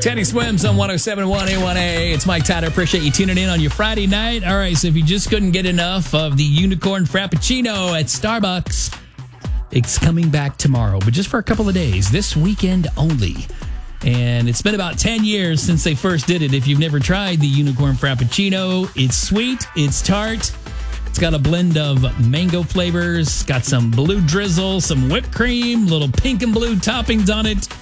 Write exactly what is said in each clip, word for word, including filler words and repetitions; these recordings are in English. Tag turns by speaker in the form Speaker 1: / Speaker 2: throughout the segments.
Speaker 1: Teddy Swims on one oh seven point one A one A. It's Mike Tyler. Appreciate you tuning in on your Friday night. All right, so if you just couldn't get enough of the Unicorn Frappuccino at Starbucks, it's coming back tomorrow, but just for a couple of days, this weekend only. And it's been about ten years since they first did it. If you've never tried the Unicorn Frappuccino, it's sweet, it's tart. It's got a blend of mango flavors, got some blue drizzle, some whipped cream, little pink and blue toppings on it.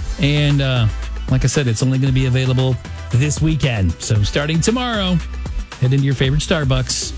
Speaker 1: And uh, like I said, it's only going to be available this weekend. So starting tomorrow, head into your favorite Starbucks.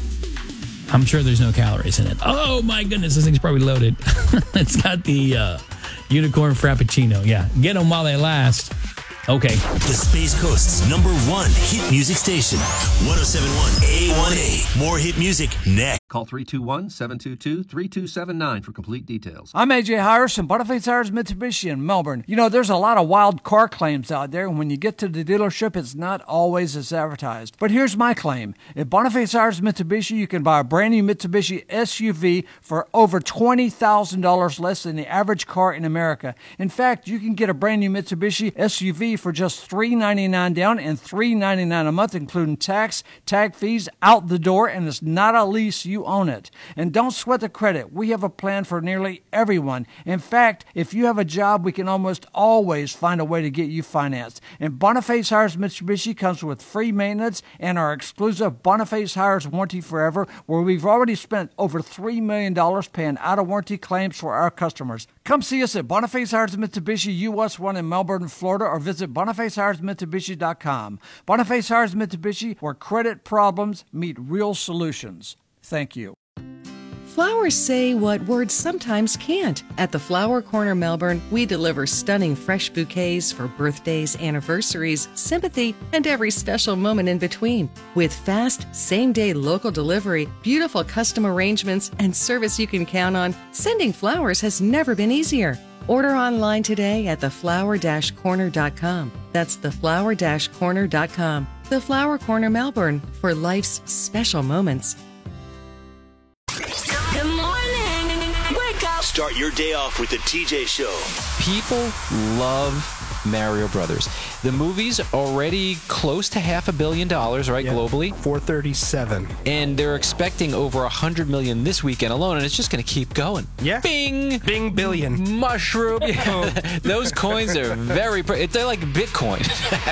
Speaker 1: I'm sure there's no calories in it. Oh my goodness, this thing's probably loaded. It's got the uh, Unicorn Frappuccino. Yeah, get them while they last. Okay.
Speaker 2: The Space Coast's number one hit music station. one oh seven point one A one A. More hit music next.
Speaker 3: Call three two one, seven two two, three two seven nine for complete details.
Speaker 4: I'm A J Harris from Boniface Tires Mitsubishi in Melbourne. You know, there's a lot of wild car claims out there, and when you get to the dealership, it's not always as advertised. But here's my claim. At Boniface Tires Mitsubishi, you can buy a brand new Mitsubishi S U V for over twenty thousand dollars less than the average car in America. In fact, you can get a brand new Mitsubishi S U V for just three ninety-nine down and three ninety-nine a month, including tax, tag fees, out the door, and it's not a lease. You own it. And don't sweat the credit. We have a plan for nearly everyone. In fact, if you have a job, we can almost always find a way to get you financed. And Boniface Hires Mitsubishi comes with free maintenance and our exclusive Boniface Hires Warranty Forever, where we've already spent over three million dollars paying out-of-warranty claims for our customers. Come see us at Boniface Hires Mitsubishi U S one in Melbourne, Florida, or visit Boniface Hires Mitsubishi dot com. Boniface Hires Mitsubishi, where credit problems meet real solutions. Thank you.
Speaker 5: Flowers say what words sometimes can't. At the Flower Corner Melbourne, we deliver stunning fresh bouquets for birthdays, anniversaries, sympathy, and every special moment in between. With fast, same-day local delivery, beautiful custom arrangements, and service you can count on, sending flowers has never been easier. Order online today at the flower dash corner dot com. That's the flower dash corner dot com. The Flower Corner Melbourne, for life's special moments.
Speaker 6: Good morning. Wake up.
Speaker 2: Start your day off with the T J Show.
Speaker 7: People love Mario Brothers. The movie's already close to half a billion dollars, right,
Speaker 8: yeah,
Speaker 7: globally?
Speaker 8: four thirty-seven.
Speaker 7: And they're expecting over one hundred million this weekend alone, and it's just going to keep going.
Speaker 8: Yeah.
Speaker 7: Bing!
Speaker 8: Bing billion.
Speaker 7: Mushroom. Yeah. Those coins are very... They're like Bitcoin.